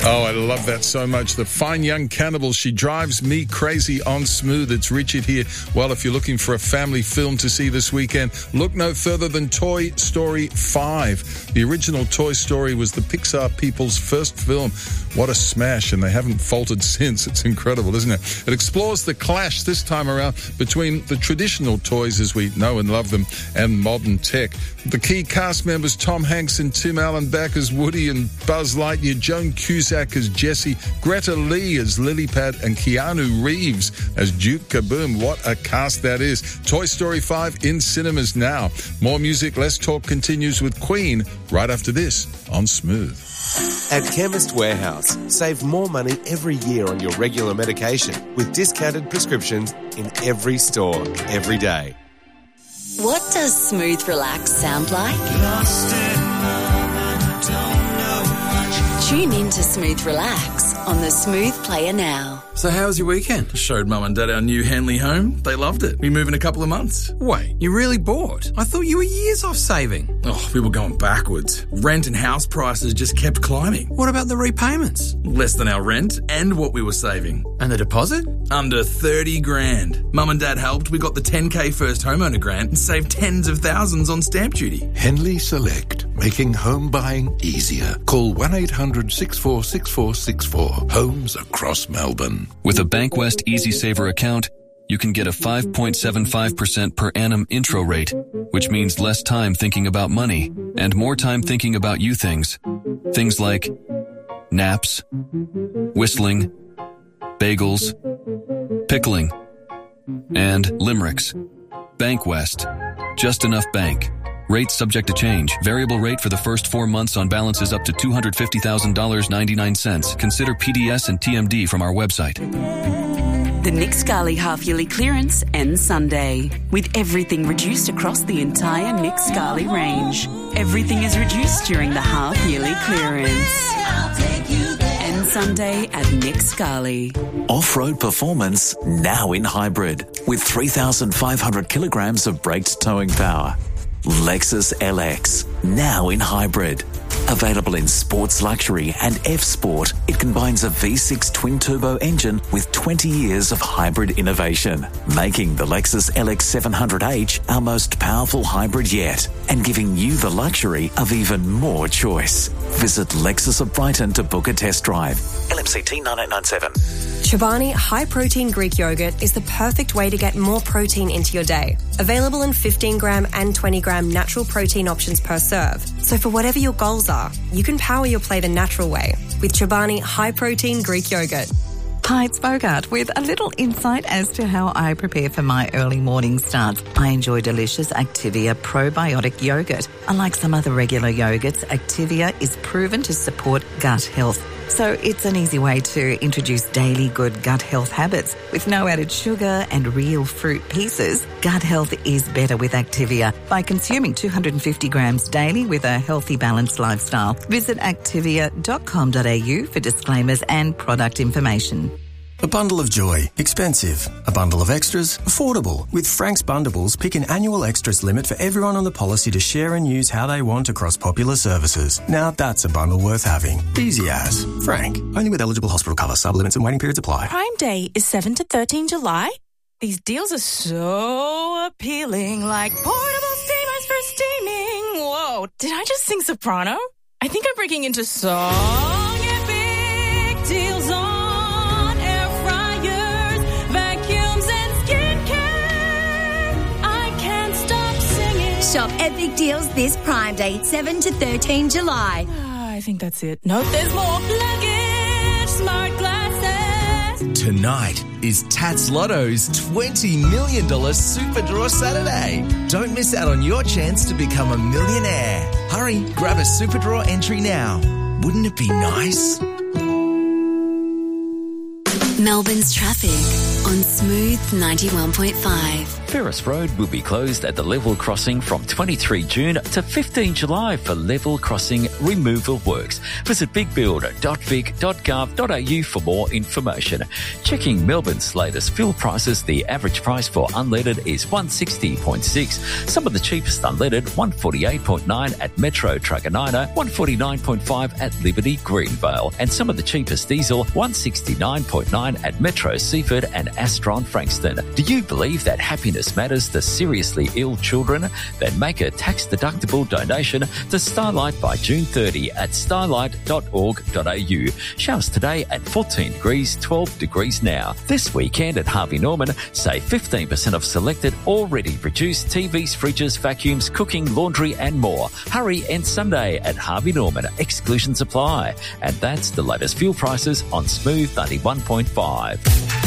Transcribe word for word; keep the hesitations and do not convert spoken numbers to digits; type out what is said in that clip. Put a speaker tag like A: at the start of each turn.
A: Oh, I love that so much. The Fine Young Cannibals, She Drives Me Crazy on Smooth. It's Richard here. Well, if you're looking for a family film to see this weekend, look no further than Toy Story five. The original Toy Story was the Pixar people's first film. What a smash, and they haven't faltered since. It's incredible, isn't it? It explores the clash this time around between the traditional toys as we know and love them and modern tech. The key cast members, Tom Hanks and Tim Allen back as Woody and Buzz Lightyear, Joan Cusack as Jessie, Greta Lee as Lilypad, and Keanu Reeves as Duke Kaboom. What a cast that is. Toy Story five in cinemas now. More music, less talk continues with Queen right after this on Smooth.
B: At Chemist Warehouse, save more money every year on your regular medication with discounted prescriptions in every store, every day.
C: What does Smooth Relax sound like?
D: Lost in love, don't know much.
C: Tune in to Smooth Relax on the Smooth Player now.
E: So how was your weekend?
F: Showed Mum and Dad our new Henley home. They loved it. We move in a couple of months.
E: Wait, you really bought? I thought you were years off saving.
F: Oh, we were going backwards. Rent and house prices just kept climbing.
E: What about the repayments?
F: Less than our rent and what we were saving.
E: And the deposit?
F: Under thirty grand. Mum and Dad helped. We got the ten K first homeowner grant and saved tens of thousands on stamp duty.
G: Henley Select, making home buying easier. Call one eight hundred six four six four six four. Homes across Melbourne.
H: With a Bankwest Easy Saver account, you can get a five point seven five percent per annum intro rate, which means less time thinking about money and more time thinking about you things. Things like naps, whistling, bagels, pickling, and limericks. Bankwest. Just enough bank. Rates subject to change. Variable rate for the first four months on balances up to two hundred fifty thousand dollars and ninety-nine cents. Consider P D S and T M D from our website.
C: The Nick Scali half-yearly clearance ends Sunday, with everything reduced across the entire Nick Scali range. Everything is reduced during the half-yearly clearance. Ends Sunday at Nick Scali.
I: Off-road performance now in hybrid, with three thousand five hundred kilograms of braked towing power. Lexus L X, now in hybrid. Available in Sports Luxury and F-Sport, it combines a V six twin-turbo engine with twenty years of hybrid innovation, making the Lexus L X seven hundred H our most powerful hybrid yet, and giving you the luxury of even more choice. Visit Lexus of Brighton to book a test drive. L M C T nine eight nine seven.
J: Chobani high-protein Greek yogurt is the perfect way to get more protein into your day. Available in fifteen gram and twenty gram natural protein options per serve. So for whatever your goals are, you can power your play the natural way with Chobani high-protein Greek yogurt.
K: Hi, it's Bogart with a little insight as to how I prepare for my early morning starts. I enjoy delicious Activia probiotic yogurt. Unlike some other regular yogurts, Activia is proven to support gut health. So it's an easy way to introduce daily good gut health habits. With no added sugar and real fruit pieces, gut health is better with Activia by consuming two hundred fifty grams daily with a healthy, balanced lifestyle. Visit activia dot com dot a u for disclaimers and product information.
L: A bundle of joy. Expensive. A bundle of extras. Affordable. With Frank's Bundables, pick an annual extras limit for everyone on the policy to share and use how they want across popular services. Now that's a bundle worth having. Easy as. Frank. Only with eligible hospital cover. Sublimits and waiting periods apply.
M: Prime Day is seven to thirteen July. These deals are so appealing, like portable steamers for steaming. Whoa, did I just sing soprano? I think I'm breaking into song and big deals on
N: Shop epic deals this Prime Day, seven to thirteen July.
M: Uh, I think that's it. Nope, there's more. Luggage, smart glasses.
O: Tonight is Tats Lotto's twenty million dollars Super Draw Saturday. Don't miss out on your chance to become a millionaire. Hurry, grab a Super Draw entry now. Wouldn't it be nice?
P: Melbourne's traffic on Smooth ninety-one point five.
Q: Ferris Road will be closed at the level crossing from twenty-third June to fifteenth July for level crossing removal works. Visit big builder dot vic dot gov dot a u for more information. Checking Melbourne's latest fuel prices, the average price for unleaded is one sixty point six. Some of the cheapest unleaded, one forty-eight point nine at Metro Truganina, one forty-nine point five at Liberty Greenvale, and some of the cheapest diesel, one sixty-nine point nine at Metro Seaford and Astron Frankston. Do you believe that happiness matters to seriously ill children? Then make a tax-deductible donation to Starlight by June thirtieth at starlight dot org dot a u. Showers today at fourteen degrees, twelve degrees now. This weekend at Harvey Norman, save fifteen percent of selected already produced T Vs, fridges, vacuums, cooking, laundry and more. Hurry and Sunday at Harvey Norman. Exclusions apply. And that's the latest fuel prices on Smooth ninety-one point five.